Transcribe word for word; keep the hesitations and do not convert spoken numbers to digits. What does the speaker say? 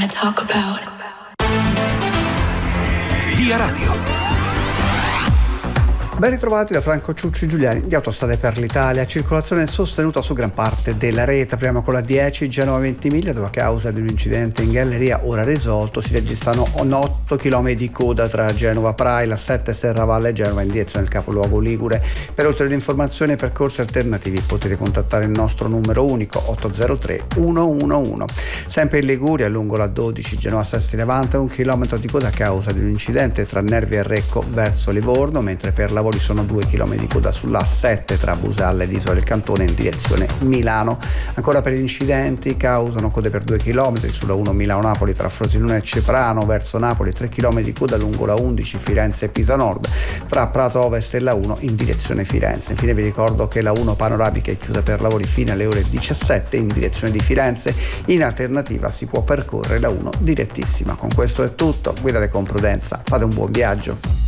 talk about. Via Radio. Ben ritrovati da Franco Ciucci Giuliani di Autostrade per l'Italia. Circolazione sostenuta su gran parte della rete. Apriamo con la dieci Genova Ventimiglia, dove a causa di un incidente in galleria ora risolto si registrano otto chilometri di coda tra Genova Prai, la sette Serravalle e Genova in direzione del capoluogo ligure. Per ulteriori informazioni e percorsi alternativi potete contattare il nostro numero unico otto zero tre uno uno uno. Sempre in Liguria, lungo la dodici Genova Sesti Levante, un chilometro di coda a causa di un incidente tra Nervi e Recco verso Livorno, mentre per lavoro sono due chilometri di coda sulla A sette tra Busalla ed Isola del Cantone in direzione Milano. Ancora per incidenti causano code per due chilometri sulla uno Milano-Napoli tra Frosinone e Ceprano verso Napoli, tre chilometri di coda lungo la undici Firenze-Pisa Nord tra Prato Ovest e la uno in direzione Firenze. Infine vi ricordo che la uno Panoramica è chiusa per lavori fino alle ore diciassette in direzione di Firenze. In alternativa si può percorrere la uno direttissima. Con questo è tutto, guidate con prudenza, fate un buon viaggio.